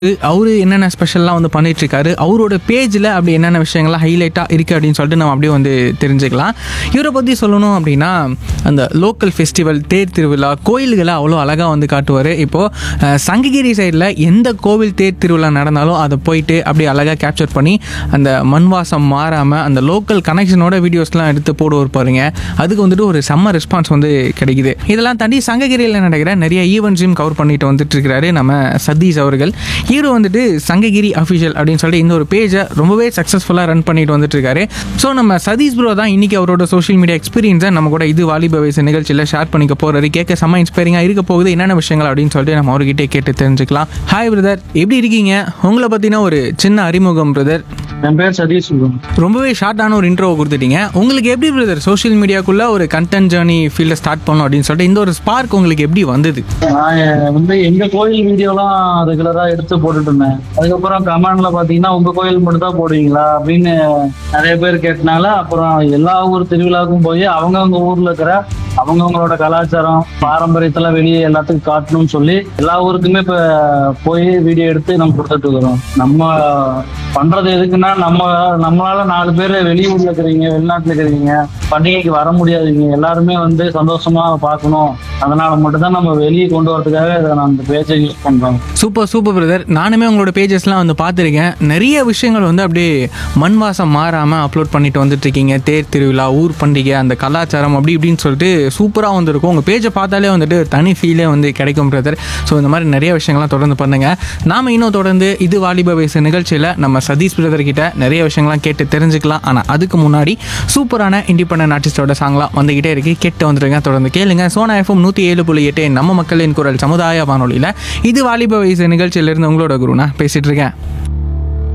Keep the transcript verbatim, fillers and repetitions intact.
அவரு என்னென்ன ஸ்பெஷல்லாம் வந்து பண்ணிட்டு இருக்காரு, அவரோட பேஜில் அப்படி என்னென்ன விஷயங்கள்லாம் ஹைலைட்டாக இருக்குது அப்படின்னு சொல்லிட்டு நம்ம அப்படியே வந்து தெரிஞ்சுக்கலாம். இவரை பற்றி சொல்லணும் அப்படின்னா அந்த லோக்கல் ஃபெஸ்டிவல், தேர் திருவிழா, கோயில்களை அவ்வளோ அழகாக வந்து காட்டுவார். இப்போது சங்ககிரி சைடில் எந்த கோவில் தேர் திருவிழா நடந்தாலும் அதை போயிட்டு அப்படியே அழகாக கேப்சர் பண்ணி அந்த மண் வாசம் மாறாமல் அந்த லோக்கல் கனெக்ஷனோட வீடியோஸ்லாம் எடுத்து போடுவார் பாருங்க. அதுக்கு வந்துட்டு ஒரு செம்ம ரெஸ்பான்ஸ் வந்து கிடைக்குது. இதெல்லாம் தாண்டி சங்ககிரியில் நடக்கிற நிறைய ஈவெண்ட்ஸையும் கவர் பண்ணிட்டு வந்துட்டு இருக்கிறாரு நம்ம சதீஷ் அவர்கள். ஹீரோ வந்துட்டு சங்ககிரி அஃபிஷியல் அப்படின்னு சொல்லிட்டு இந்த ஒரு பேஜை ரொம்பவே சக்ஸஸ்ஃபுல்லாக ரன் பண்ணிட்டு வந்துட்டு இருக்காரு. ஸோ நம்ம சதீஷ் ப்ரோ தான் இன்னைக்கு அவரோட சோஷியல் மீடியா எக்ஸ்பீரியன்ஸை நம்ம கூட இது வாலிப வயசு நிகழ்ச்சியில் ஷேர் பண்ணிக்க போறாரு. கேட்க செம்ம இன்ஸ்பைரிங்காக இருக்க போகுது. என்னென்ன விஷயங்கள் அப்படின்னு சொல்லிட்டு நம்ம அவர்கிட்டே கேட்டு தெரிஞ்சுக்கலாம். ஹாய் பிரதர், எப்படி இருக்கீங்க? உங்களை பற்றின ஒரு சின்ன அறிமுகம் பிரதர். என் பேர் சதீஷ். ரொம்பவே ஷார்ட்டான ஒரு இன்ட்ரோ கொடுத்துட்டீங்க. உங்களுக்கு எப்படி பிரதர் சோஷியல் மீடியாக்குள்ள ஒரு கண்டென்ட் ஜேர்னி ஃபீல்டை ஸ்டார்ட் பண்ணணும் அப்படின்னு சொல்லிட்டு இந்த ஒரு ஸ்பார்க் உங்களுக்கு எப்படி வந்தது? நான் வந்து எங்க கோயில் வீடியோலாம் ரெகுலரா எடுத்து போட்டுட்டு இருந்தேன். அதுக்கப்புறம் கமெண்ட்ல பாத்தீங்கன்னா உங்க கோயில் மட்டும் தான் போடுவீங்களா அப்படின்னு நிறைய பேர் கேட்டனால அப்புறம் எல்லா ஊர் திருவிழாவுக்கும் போய் அவங்கவுங்க ஊர்ல இருக்கிற அவங்கவுங்களோட கலாச்சாரம் பாரம்பரியத்தெல்லாம் வெளியே எல்லாத்துக்கும் காட்டணும்னு சொல்லி எல்லா ஊருக்குமே இப்ப போய் வீடியோ எடுத்து நம்ம கொடுத்துட்டு இருக்கிறோம். நம்ம பண்றது எதுக்குன்னா நம்ம நம்மளால நாலு பேர் வெளியூர்ல இருக்கிறீங்க, வெளிநாட்டுல இருக்கிறீங்க, பண்டிகைக்கு வர முடியாதீங்க, எல்லாருமே வந்து சந்தோஷமா பார்க்கணும். அதனால மட்டும்தான் நம்ம வெளியே கொண்டு வரதுக்காக இதை நான் அந்த பேஜை யூஸ் பண்றோம். Super super brother. நானுமே உங்களோட பேஜஸ்லாம் வந்து பார்த்துருக்கேன். நிறைய விஷயங்கள் வந்து அப்படியே மண் வாசம் மாறாமல் அப்லோட் பண்ணிட்டு வந்துட்டு இருக்கீங்க. தேர் திருவிழா, ஊர் பண்டிகை, அந்த கலாச்சாரம் அப்படி இப்படின்னு சொல்லிட்டு சூப்பராக வந்துருக்கும். உங்கள் பேஜை பார்த்தாலே வந்துட்டு தனி ஃபீலே வந்து கிடைக்கும் பிரதர். ஸோ இந்த மாதிரி நிறைய விஷயங்கள்லாம் தொடர்ந்து பண்ணுங்க. நாம் இன்னும் தொடர்ந்து இது வாலிப வயசு நிகழ்ச்சியில் நம்ம சதீஷ் பிரதர் கிட்ட நிறைய விஷயங்கள்லாம் கேட்டு தெரிஞ்சுக்கலாம். ஆனால் அதுக்கு முன்னாடி சூப்பரான இண்டிபெண்டன்ட் ஆர்டிஸ்டோட சாங்லாம் வந்துகிட்டே இருக்கு. கேட்டு வந்துருங்க, தொடர்ந்து கேளுங்க. சோனா எஃப்எம் நூற்றி ஏழு புள்ளி எட்டு நம்ம மக்களின் குரல் சமுதாய வானொலியில் இது வாலிப வயசு நிகழ்ச்சியிலிருந்து உங்களோட குருனா பேசிட்டு இருக்கேன்.